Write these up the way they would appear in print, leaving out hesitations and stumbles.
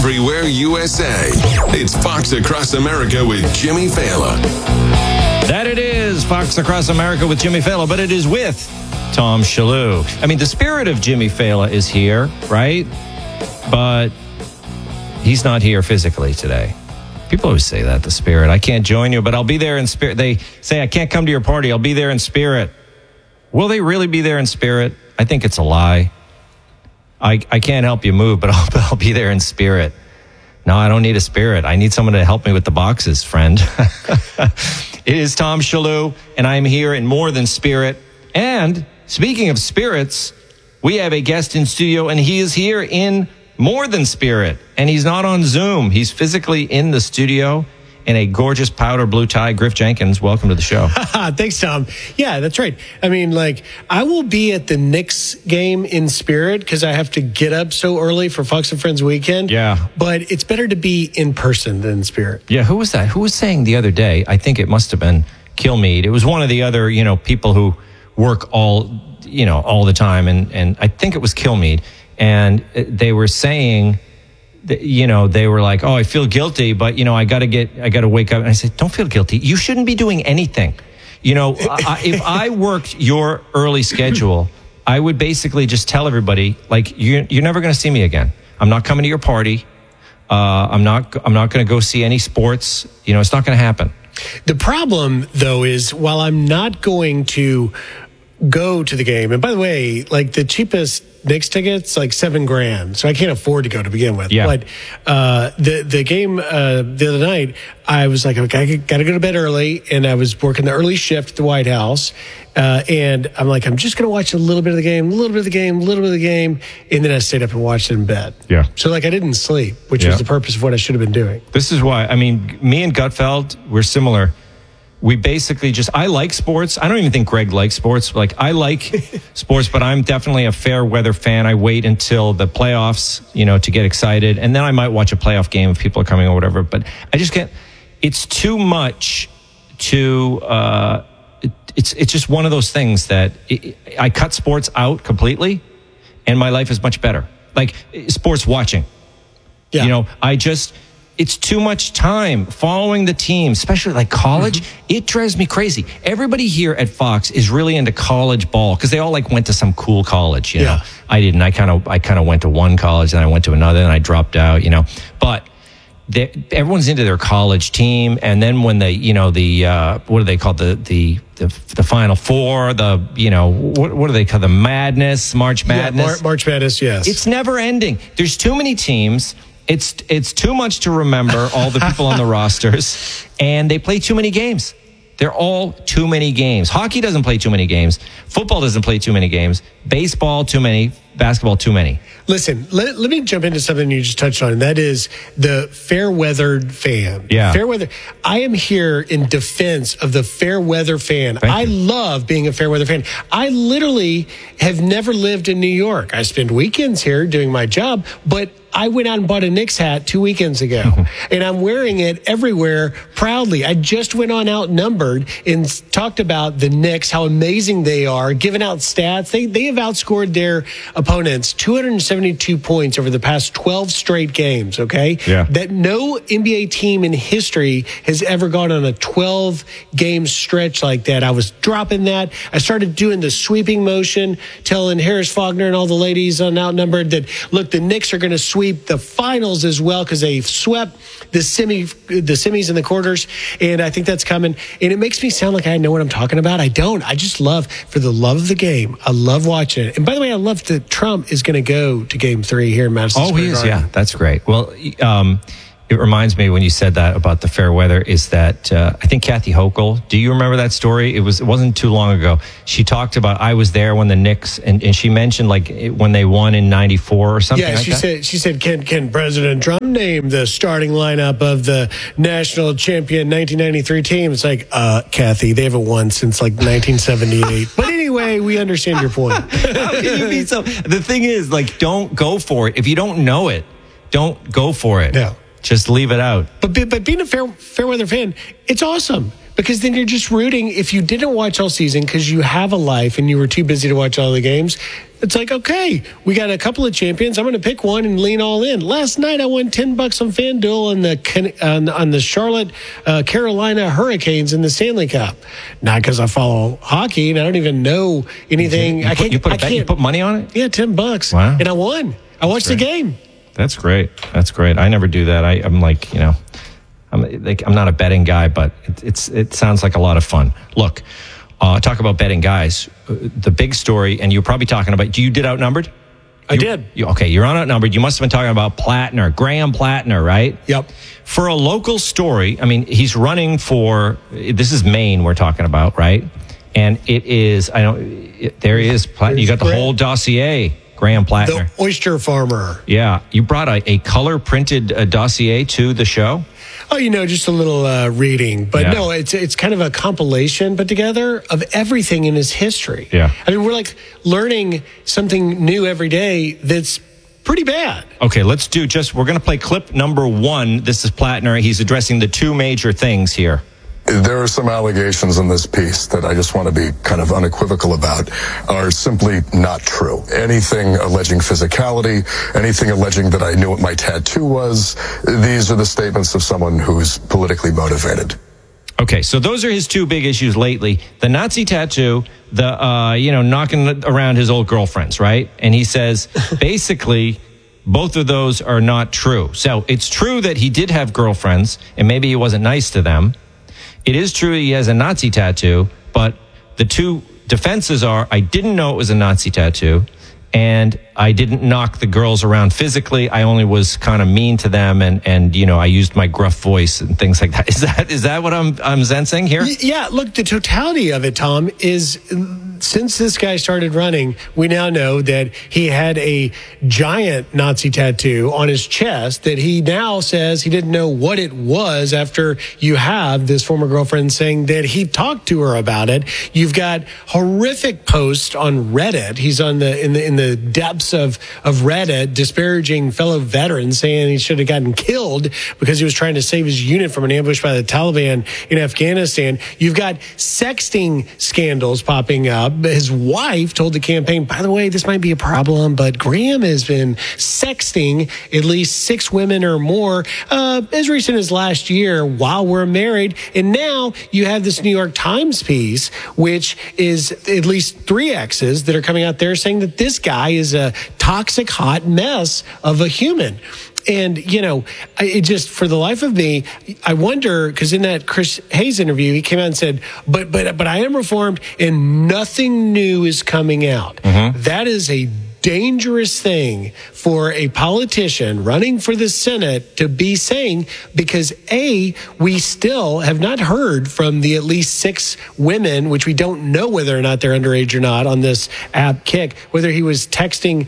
everywhere USA. It's Fox Across America with Jimmy Fallon. That it is, Fox Across America with Jimmy Fallon, but it is with Tom Shillue. I mean, the spirit of Jimmy Fallon is here, right? But he's not here physically today. People always say that, the spirit. I can't join you, but I'll be there in spirit. They say, I can't come to your party. I'll be there in spirit. Will they really be there in spirit? I think it's a lie. I can't help you move, but I'll be there in spirit. No, I don't need a spirit. I need someone to help me with the boxes, friend. It is Tom Shillue, and I'm here in more than spirit. And speaking of spirits, we have a guest in studio, and he is here in more than spirit. And he's not on Zoom. He's physically in the studio in a gorgeous powder blue tie. Griff Jenkins, welcome to the show. Thanks, Tom. Yeah, that's right. I mean, like, I will be at the Knicks game in spirit because I have to get up so early for Fox and Friends weekend. Yeah. But it's better to be in person than in spirit. Yeah, who was that? Who was saying the other day, I think it must have been Kilmeade. It was one of the other, people who work all the time. And I think it was Kilmeade. And they were saying, they were like, oh, I feel guilty, but, I got to wake up. And I said, don't feel guilty. You shouldn't be doing anything. If I worked your early schedule, I would basically just tell everybody, like, you're never going to see me again. I'm not coming to your party. I'm not going to go see any sports. It's not going to happen. The problem, though, is while I'm not going to go to the game, and by the way, like, the cheapest Knicks tickets, like $7,000, so I can't afford to go to begin with. Yeah. But the game the other night, I was like, okay, I got to go to bed early, and I was working the early shift at the White House, and I'm like, I'm just going to watch a little bit of the game, and then I stayed up and watched it in bed. Yeah. So, like, I didn't sleep, which was the purpose of what I should have been doing. This is why, me and Gutfeld, we're similar. We basically I like sports. I don't even think Greg likes sports. Like, I like sports, but I'm definitely a fair weather fan. I wait until the playoffs, to get excited. And then I might watch a playoff game if people are coming or whatever. But I just can't. It's too much to, it's just one of those things that I cut sports out completely and my life is much better. Like, sports watching. Yeah. It's too much time following the team, especially like college. Mm-hmm. It drives me crazy. Everybody here at Fox is really into college ball because they all went to some cool college. You know, I didn't. I kind of went to one college, and I went to another, and I dropped out. But everyone's into their college team, and then when what do they call the Final Four? What do they call the Madness? March Madness. Yeah, March Madness. Yes, it's never ending. There's too many teams. It's too much to remember all the people on the rosters, and they play too many games. They're all too many games. Hockey doesn't play too many games. Football doesn't play too many games. Baseball, too many. Basketball, too many. Listen, let me jump into something you just touched on, and that is the fair-weathered fan. Yeah. Fair-weather. I am here in defense of the fair-weather fan. I love being a fair-weather fan. I literally have never lived in New York. I spend weekends here doing my job, but I went out and bought a Knicks hat 2 weekends ago, and I'm wearing it everywhere proudly. I just went on Outnumbered and talked about the Knicks, how amazing they are, giving out stats. They have outscored their opponents 272 points over the past 12 straight games, okay? Yeah. That no NBA team in history has ever gone on a 12-game stretch like that. I was dropping that. I started doing the sweeping motion, telling Harris Faulkner and all the ladies on Outnumbered that, look, the Knicks are going to sweep the finals as well because they swept the semis and the quarters, and I think that's coming. And it makes me sound like I know what I'm talking about. I don't. I just love, for the love of the game, I love watching it. And by the way, I love that Trump is going to go to Game 3 here in Madison Square Garden. Oh, he is, yeah. That's great. Well, it reminds me when you said that about the fair weather is that I think Kathy Hochul, do you remember that story? It wasn't too long ago. She talked about, I was there when the Knicks, and she mentioned when they won in 94 or something like that. Yeah, she said, can President Trump name the starting lineup of the national champion 1993 team? It's like, Kathy, they haven't won since 1978. But anyway, we understand your point. How can you be so? The thing is, don't go for it. If you don't know it, don't go for it. No. Just leave it out. But being a fair weather fan, it's awesome Because then you're just rooting. If you didn't watch all season because you have a life and you were too busy to watch all the games, it's like, okay, we got a couple of champions. I'm going to pick one and lean all in. Last night I won $10 on FanDuel on the Charlotte, Carolina Hurricanes in the Stanley Cup. Not because I follow hockey and I don't even know anything. You put money on it? Yeah, $10. Wow. And I won. I watched the game. That's great. I never do that. I'm like, I'm not a betting guy, but it sounds like a lot of fun. Look, talk about betting guys. The big story, and you're probably talking about, you did Outnumbered? I did. You're on Outnumbered. You must have been talking about Plattner, Graham Plattner, right? Yep. For a local story, I mean, he's running for, this is Maine we're talking about, right? And it is, there he is. You got the whole dossier. Graham Plattner. The oyster farmer. Yeah. You brought a color-printed dossier to the show? Oh, just a little reading. But no, it's kind of a compilation put together of everything in his history. Yeah. I mean, we're like learning something new every day that's pretty bad. Okay, we're going to play clip number 1. This is Plattner. He's addressing the two major things here. There are some allegations in this piece that I just want to be kind of unequivocal about are simply not true. Anything alleging physicality, anything alleging that I knew what my tattoo was, these are the statements of someone who's politically motivated. Okay, so those are his two big issues lately. The Nazi tattoo, the, knocking around his old girlfriends, right? And he says, basically, both of those are not true. So it's true that he did have girlfriends, and maybe he wasn't nice to them. It is true he has a Nazi tattoo, but the two defenses are, I didn't know it was a Nazi tattoo, and I didn't knock the girls around physically. I only was kind of mean to them, and I used my gruff voice and things like that. Is that what I'm sensing here? Yeah, look, the totality of it, Tom, is since this guy started running, we now know that he had a giant Nazi tattoo on his chest that he now says he didn't know what it was after you have this former girlfriend saying that he talked to her about it. You've got horrific posts on Reddit. He's in the depths of Reddit disparaging fellow veterans, saying he should have gotten killed because he was trying to save his unit from an ambush by the Taliban in Afghanistan. You've got sexting scandals popping up. His wife told the campaign, by the way, this might be a problem, but Graham has been sexting at least 6 women or more as recent as last year while we're married. And now you have this New York Times piece, which is at least 3 exes that are coming out there saying that this guy is a toxic, hot mess of a human. And, it just, for the life of me, I wonder, because in that Chris Hayes interview, he came out and said, but I am reformed and nothing new is coming out. Mm-hmm. That is a dangerous thing for a politician running for the Senate to be saying, because we still have not heard from the at least 6 women, which we don't know whether or not they're underage or not on this app Kick, whether he was sexting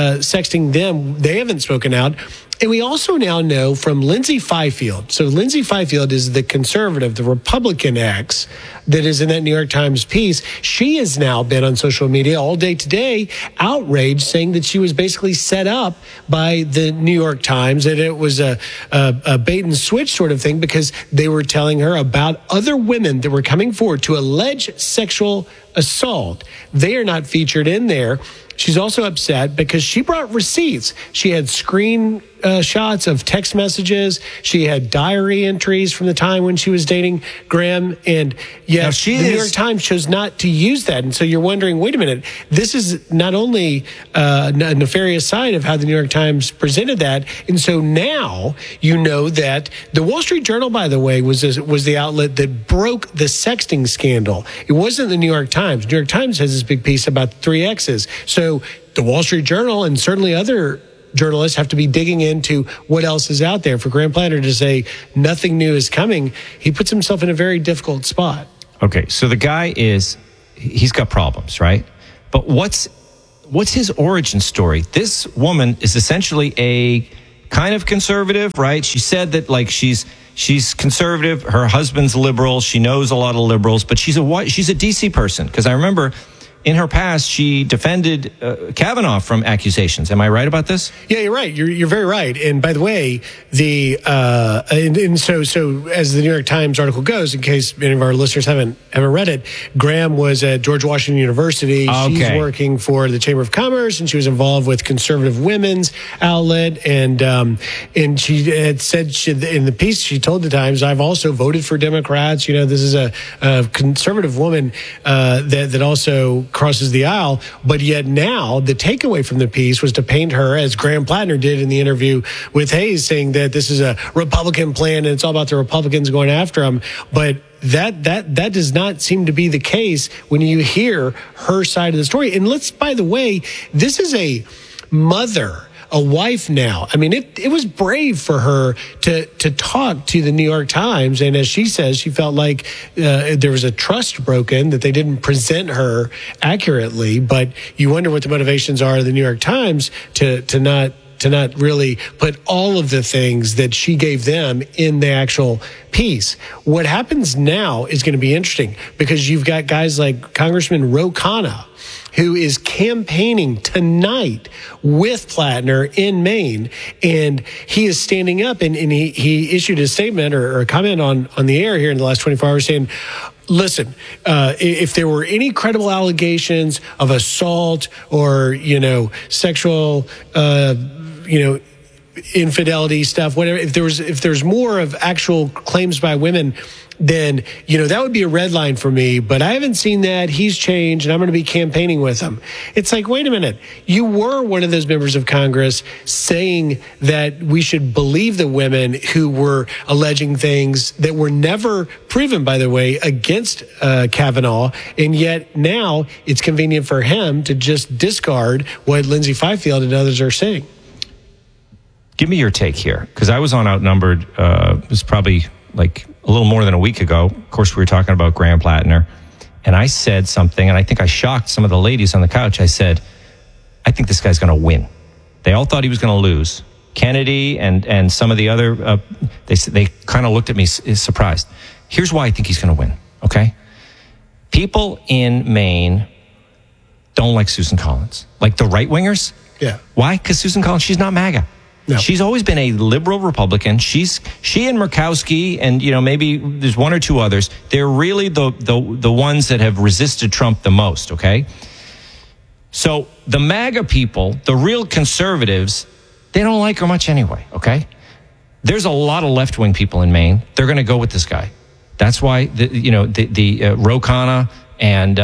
them. They haven't spoken out. And we also now know from Lindsay Fifield. So Lindsay Fifield is the conservative, the Republican ex that is in that New York Times piece. She has now been on social media all day today, outraged, saying that she was basically set up by the New York Times, that it was a bait and switch sort of thing, because they were telling her about other women that were coming forward to allege sexual assault. They are not featured in there. She's also upset because she brought receipts. She had screen shots of text messages. She had diary entries from the time when she was dating Graham. And yet the New York Times chose not to use that. And so you're wondering, wait a minute, this is not only a nefarious side of how the New York Times presented that. And so now you know that the Wall Street Journal, by the way, was the outlet that broke the sexting scandal. It wasn't the New York Times. The New York Times has this big piece about the 3 exes. So the Wall Street Journal and certainly other journalists have to be digging into what else is out there. For Graham Plattner to say nothing new is coming, he puts himself in a very difficult spot. Okay, so the guy he's got problems, right? But what's his origin story? This woman is essentially a kind of conservative, right? She said that she's conservative. Her husband's liberal. She knows a lot of liberals, but she's a DC person. Because I remember in her past, she defended Kavanaugh from accusations. Am I right about this? Yeah, you're right. You're very right. And by the way, so as the New York Times article goes, in case any of our listeners haven't read it, Graham was at George Washington University. Okay. She's working for the Chamber of Commerce, and she was involved with Conservative Women's Outlet. And she had said in the piece, she told the Times, "I've also voted for Democrats. This is a conservative woman that also crosses the aisle." But yet now the takeaway from the piece was to paint her, as Graham Plattner did in the interview with Hayes, saying that this is a Republican plan and it's all about the Republicans going after him. But that does not seem to be the case when you hear her side of the story. And by the way, this is a mother, a wife now. I mean, it was brave for her to talk to the New York Times. And as she says, she felt like there was a trust broken, that they didn't present her accurately. But you wonder what the motivations are of the New York Times to not really put all of the things that she gave them in the actual piece. What happens now is going to be interesting, because you've got guys like Congressman Ro Khanna, who is campaigning tonight with Plattner in Maine. And he is standing up, and he issued a statement or a comment on the air here in the last 24 hours saying, listen, if there were any credible allegations of assault or, sexual, infidelity stuff, whatever, if there's more of actual claims by women, then, that would be a red line for me. But I haven't seen that. He's changed, and I'm going to be campaigning with him. It's like, wait a minute. You were one of those members of Congress saying that we should believe the women who were alleging things that were never proven, by the way, against Kavanaugh. And yet now it's convenient for him to just discard what Lindsey Fifield and others are saying. Give me your take here, because I was on Outnumbered. It was probably like a little more than a week ago. Of course, we were talking about Graham Plattner, and I said something, and I think I shocked some of the ladies on the couch. I said, I think this guy's going to win. They all thought he was going to lose. Kennedy and some of the other, they kind of looked at me surprised. Here's why I think he's going to win, okay? People in Maine don't like Susan Collins. Like the right-wingers? Yeah. Why? Because Susan Collins, she's not MAGA. No. She's always been a liberal Republican. She and Murkowski and, maybe there's one or two others. They're really the ones that have resisted Trump the most, okay? So the MAGA people, the real conservatives, they don't like her much anyway, okay? There's a lot of left-wing people in Maine. They're going to go with this guy. That's why, the Ro Khanna and,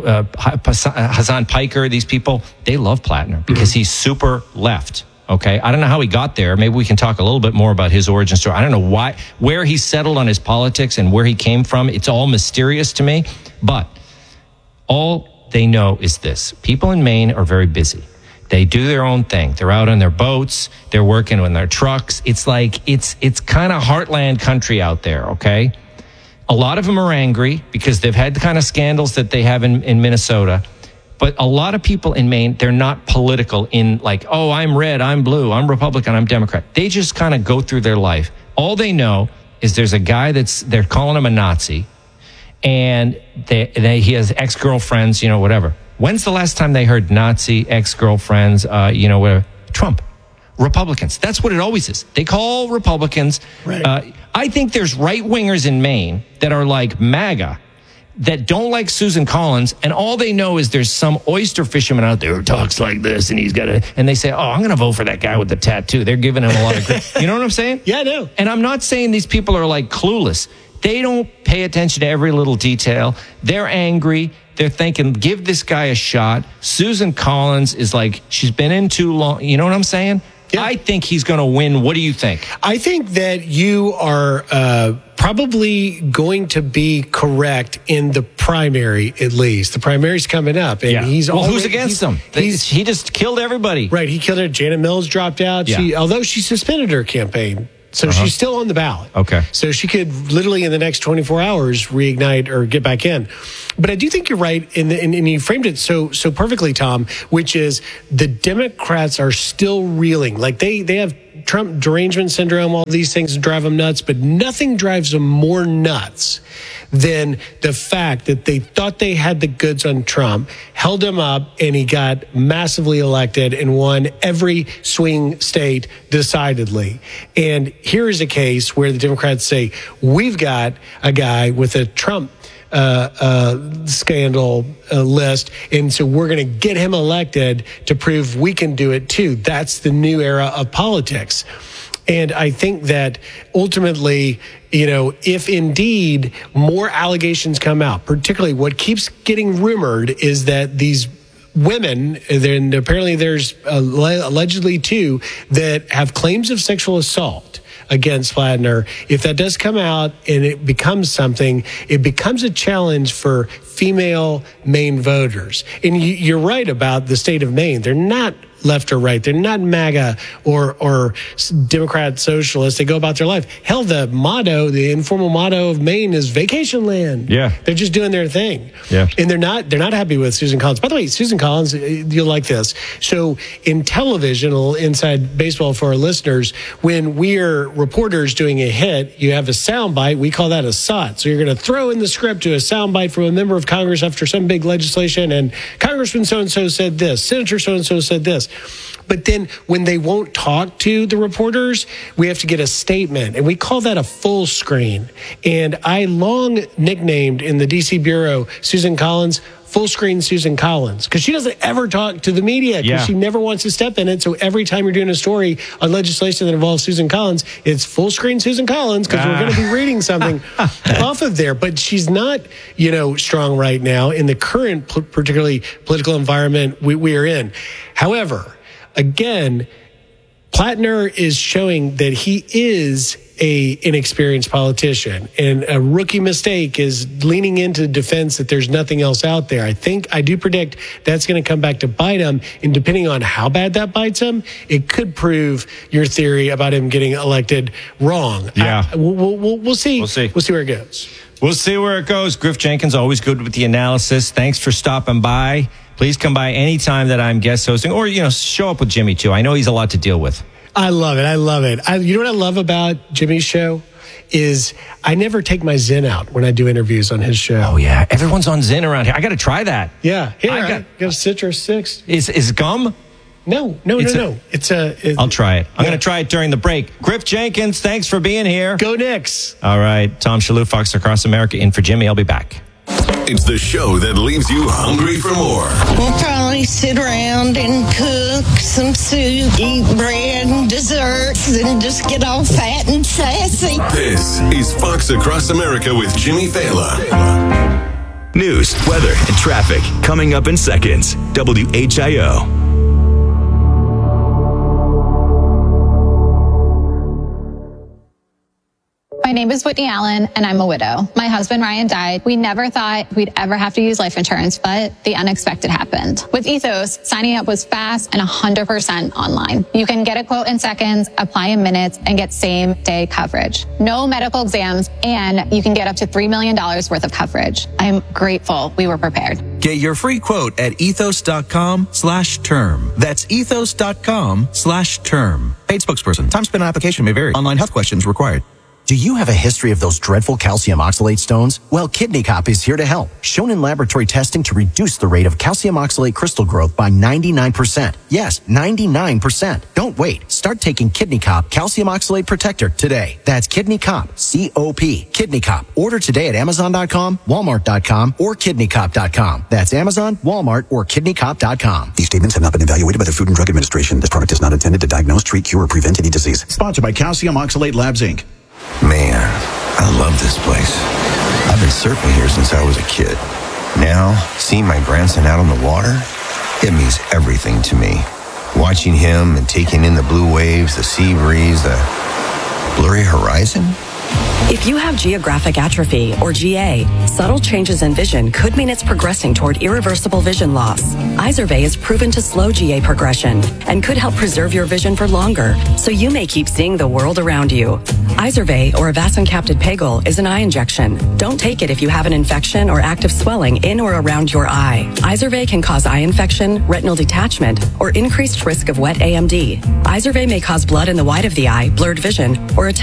Hassan Piker, these people, they love Plattner because he's super left. Okay, I don't know how he got there. Maybe we can talk a little bit more about his origin story. I don't know where he settled on his politics and where he came from. It's all mysterious to me. But all they know is this. People in Maine are very busy. They do their own thing. They're out on their boats. They're working on their trucks. It's like, it's kind of heartland country out there, okay? A lot of them are angry because they've had the kind of scandals that they have in Minnesota. But a lot of people in Maine, they're not political in like, oh, I'm red, I'm blue, I'm Republican, I'm Democrat. They just kind of go through their life. All they know is there's a guy they're calling him a Nazi, and he has ex-girlfriends, whatever. When's the last time they heard Nazi, ex-girlfriends, whatever? Trump. Republicans. That's what it always is. They call Republicans. Right. I think there's right-wingers in Maine that are like MAGA, that don't like Susan Collins, and all they know is there's some oyster fisherman out there who talks like this, and and they say, oh, I'm going to vote for that guy with the tattoo. They're giving him a lot of credit. You know what I'm saying? Yeah, I know. And I'm not saying these people are like clueless. They don't pay attention to every little detail. They're angry. They're thinking, give this guy a shot. Susan Collins is like, she's been in too long. You know what I'm saying? Yeah. I think he's going to win. What do you think? I think that you are probably going to be correct in the primary, at least. The primary's coming up. And who's against him? He just killed everybody. Right. He killed her. Janet Mills dropped out. Yeah. Although she suspended her campaign. So she's still on the ballot. Okay. So she could literally in the next 24 hours reignite or get back in. But I do think you're right, and you framed it so perfectly, Tom, which is the Democrats are still reeling. Like they have Trump derangement syndrome, all these things drive them nuts, but nothing drives them more nuts than the fact that they thought they had the goods on Trump, held him up, and he got massively elected and won every swing state decidedly. And here is a case where the Democrats say, we've got a guy with a Trump scandal list, and so we're going to get him elected to prove we can do it too. That's the new era of politics. And I think that ultimately, if indeed more allegations come out, particularly what keeps getting rumored is that these women, and apparently there's allegedly two, that have claims of sexual assault against Plattner. If that does come out and it becomes something, it becomes a challenge for female Maine voters. And you're right about the state of Maine. They're not left or right. They're not MAGA or Democrat socialists. They go about their life. Hell, the informal motto of Maine is vacation land. Yeah. They're just doing their thing. Yeah. And they're not happy with Susan Collins. By the way, Susan Collins, you'll like this. So in television, a little inside baseball for our listeners, when we are reporters doing a hit, you have a soundbite. We call that a SOT. So you're going to throw in the script to a soundbite from a member of Congress after some big legislation, and Congressman so-and-so said this, Senator so-and-so said this. But then when they won't talk to the reporters, we have to get a statement, and we call that a full screen. And I long nicknamed in the D.C. Bureau Susan Collins full screen Susan Collins, because she doesn't ever talk to the media because she never wants to step in it. So every time you're doing a story on legislation that involves Susan Collins, it's full screen Susan Collins, because we're going to be reading something off of there. But she's not, strong right now in the current, particularly political environment we are in. However, again, Plattner is showing that he is an inexperienced politician, and a rookie mistake is leaning into defense that there's nothing else out there. I do predict that's going to come back to bite him, and depending on how bad that bites him, it could prove your theory about him getting elected wrong. Yeah. We'll see. We'll see. We'll see where it goes. We'll see where it goes. Griff Jenkins, always good with the analysis. Thanks for stopping by. Please come by anytime that I'm guest hosting, or, show up with Jimmy too. I know he's a lot to deal with. I love it. You know what I love about Jimmy's show is I never take my Zen out when I do interviews on his show. Oh, yeah. Everyone's on Zen around here. I got to try that. Yeah. Here, I got a Citrus 6. Is gum? No. I'll try it. I'm going to try it during the break. Griff Jenkins, thanks for being here. Go Knicks. All right. Tom Shillue, Fox Across America, in for Jimmy. I'll be back. It's the show that leaves you hungry for more. We'll probably sit around and cook some soup, eat bread and desserts, and just get all fat and sassy. This is Fox Across America with Jimmy Fallon. News, weather, and traffic coming up in seconds. WHIO. My name is Whitney Allen, and I'm a widow. My husband, Ryan, died. We never thought we'd ever have to use life insurance, but the unexpected happened. With Ethos, signing up was fast and 100% online. You can get a quote in seconds, apply in minutes, and get same-day coverage. No medical exams, and you can get up to $3 million worth of coverage. I'm grateful we were prepared. Get your free quote at ethos.com/term. That's ethos.com/term. Paid spokesperson. Time spent on application may vary. Online health questions required. Do you have a history of those dreadful calcium oxalate stones? Well, Kidney Cop is here to help. Shown in laboratory testing to reduce the rate of calcium oxalate crystal growth by 99%. Yes, 99%. Don't wait. Start taking Kidney Cop Calcium Oxalate Protector today. That's Kidney Cop, C-O-P. Kidney Cop. Order today at Amazon.com, Walmart.com, or KidneyCop.com. That's Amazon, Walmart, or KidneyCop.com. These statements have not been evaluated by the Food and Drug Administration. This product is not intended to diagnose, treat, cure, or prevent any disease. Sponsored by Calcium Oxalate Labs, Inc. Man, I love this place. I've been surfing here since I was a kid. Now, seeing my grandson out on the water, it means everything to me. Watching him and taking in the blue waves, the sea breeze, the blurry horizon, If you have geographic atrophy, or GA, subtle changes in vision could mean it's progressing toward irreversible vision loss. Izervay is proven to slow GA progression and could help preserve your vision for longer, so you may keep seeing the world around you. Izervay, or avacincaptad pegol, is an eye injection. Don't take it if you have an infection or active swelling in or around your eye. Izervay can cause eye infection, retinal detachment, or increased risk of wet AMD. Izervay may cause blood in the white of the eye, blurred vision, or a